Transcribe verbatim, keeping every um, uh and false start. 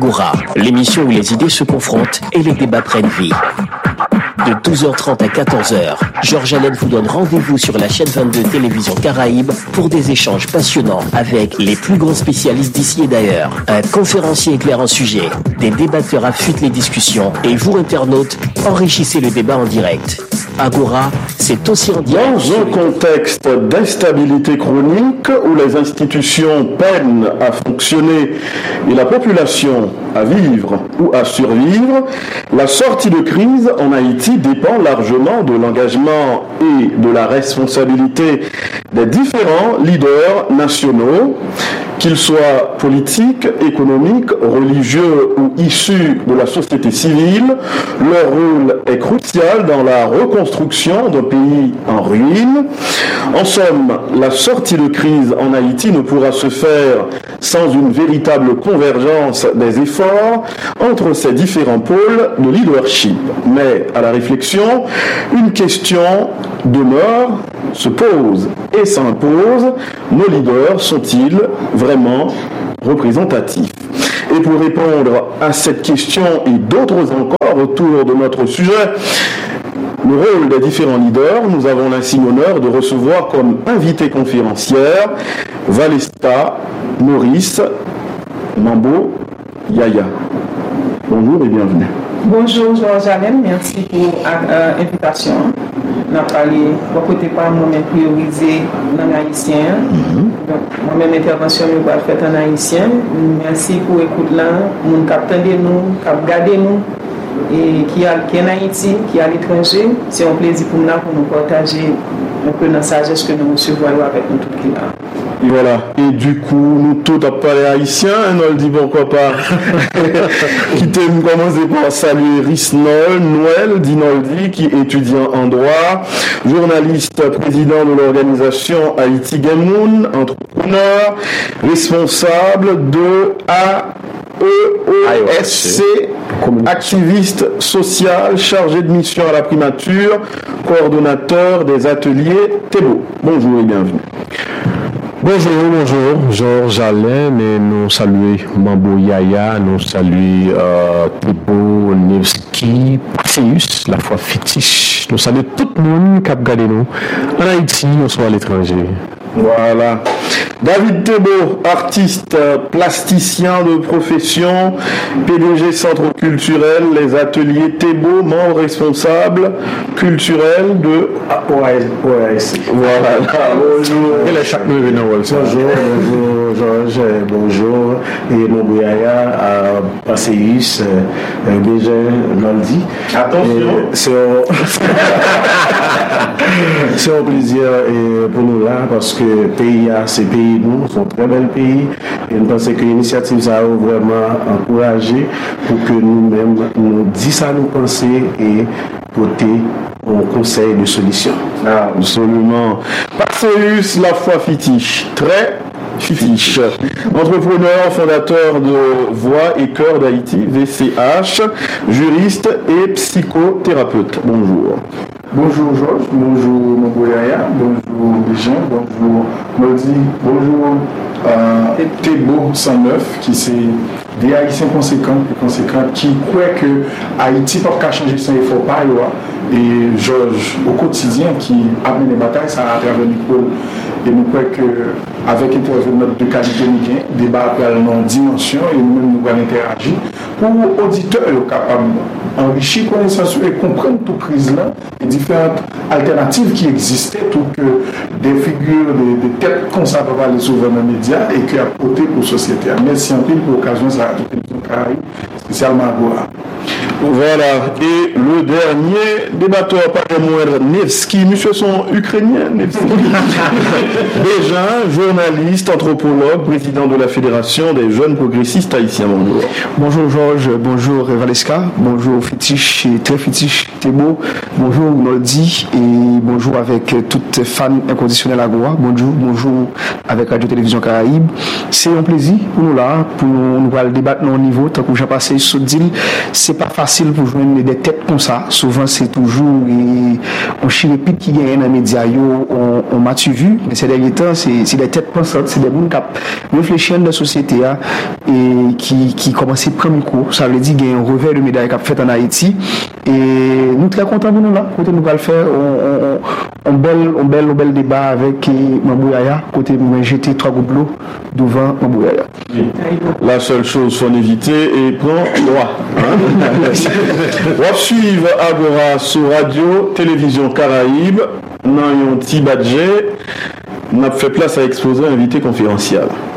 Agora, l'émission où les idées se confrontent et les débats prennent vie. De douze heures trente à quatorze heures, Georges Allen vous donne rendez-vous sur la chaîne vingt-deux Télévision Caraïbes pour des échanges passionnants avec les plus grands spécialistes d'ici et d'ailleurs. Un conférencier éclaire un sujet, des débatteurs affûtent les discussions et vous, internautes, enrichissez le débat en direct. Agora, c'est aussi en direct. Dans un contexte d'instabilité chronique où les institutions peinent à fonctionner et la population à vivre ou à survivre, la sortie de crise en Haïti dépend largement de l'engagement et de la responsabilité des différents leaders nationaux, qu'ils soient politiques, économiques, religieux ou issus de la société civile. Leur rôle est crucial dans la reconstruction d'un pays en ruine. En somme, la sortie de crise en Haïti ne pourra se faire sans une véritable convergence des efforts entre ces différents pôles de leadership. Mais à la réflexion, une question demeure, se pose et s'impose. Nos leaders sont-ils vraiment représentatifs? Et pour répondre à cette question et d'autres encore autour de notre sujet, le rôle des différents leaders, nous avons l'insigne honneur de recevoir comme invité conférencière Valesca Maurice Mambo Yaya. Bonjour et bienvenue. Bonjour Georges Allen, merci pour l'invitation. On a parlé, beaucoup de part, moi-même priorisé dans l'haïtien. Mm-hmm. Donc, moi-même intervention, je vais faire en haïtien. Merci pour l'écoute là, mon capitaine de nous, cap garder nous, et qui est en Haïti, qui est à l'étranger. C'est un plaisir pour nous pour nous partager un peu la sagesse que nous recevons avec nous tous qui là. Et voilà. Et du coup, nous tous à parler haïtien, et nous le dit pourquoi pas. Qui t'aime commencer par saluer Risnol, Noël, Dinoldi, qui est étudiant en droit, journaliste, président de l'organisation Haïti Gamoun, entrepreneur, responsable de A E O S C, activiste social, chargé de mission à la primature, coordonnateur des ateliers Thébo. Bonjour et bienvenue. Bonjour, bonjour, Georges Allen, et nous saluons Mambo Yaya, nous saluons euh, Thébo, Nevski, Passeus, la foi fétiche, nous saluons tout le monde qui a regardé nous en Haïti, nous sommes à l'étranger. Voilà. David Thébo, artiste, plasticien de profession, P D G Centre culturel, les ateliers Thébo, membre responsable culturel de O A S. Voilà. Bonjour. Et les chaque bonjour, bonjour Georges, bonjour. Et mon bouyaya à Passeus, déjà Noldi. Attention. C'est c'est un plaisir pour nous là parce que le pays, c'est pays nous, c'est un très bel pays. Et nous pensons que l'initiative ça a vraiment encouragé pour que nous-mêmes nous disions ça, nous penser et porter un conseil de solution. Ah, absolument. Passeus, la foi fétiche. Très fétiche. Entrepreneur, fondateur de Voix et Cœur d'Haïti, V C H, juriste et psychothérapeute. Bonjour. Bonjour Georges, bonjour Moboyaya, bonjour Béjean, bonjour Noldi, bonjour euh, Thébo cent neuf, qui c'est des Haïtiens conséquents et conséquents qui croient que Haïti ne peut pas changer son effort par là. Et Georges, au quotidien, qui amène les batailles, ça a travers l'école. Et nous croyons qu'avec intervenants de qualité, nous avons des débats dans dimension et nous-mêmes nous allons interagir pour auditeurs capables d'enrichir connaissance et comprendre toute crise-là et différentes alternatives qui existaient pour que des figures, des, des têtes comme ça peuvent aller souvent dans les médias et qui apportent pour la société. Merci un peu pour l'occasion de la télévision Caraïbes, spécialement à Goa. Voilà, et le dernier débatteur, pas de moindre, Nevski, monsieur son ukrainien, Nevski. Déjà, journaliste, anthropologue, président de la Fédération des jeunes progressistes haïtiens. Bonjour. Bonjour Georges, bonjour Valesca, bonjour Fétiche et très Fétiche Thébo, bonjour Noldi et bonjour avec toutes fans inconditionnelles à Goa, bonjour, bonjour avec Radio Télévision Caraïbes. C'est un plaisir pour nous là, pour nous, nous débattre au niveau, tant que j'ai passé ce deal, c'est pas facile. facile pour joindre des têtes comme ça. Souvent, c'est toujours et, on chirépite qui gagne dans les médias, on, on m'a vu, mais ces derniers temps, c'est des têtes pensantes, c'est des gens qui réfléchissent dans la société hein, et qui, qui commencent à prendre cours. Ça veut dire qu'il y a un revers de médaille qui a fait en Haïti. Et nous sommes très contents de nous là. Côté nous allons le faire, on, on, on, bel, on, bel, on bel débat avec Mambou Yaya. Côté nous jeter trois gouttes d'eau devant Mambou Yaya. La seule chose qu'il faut éviter est prendre droit. On va suivre Agora sur radio, télévision Caraïbe. Nous avons un petit budget. On a fait place à exposer un invité conférentiel.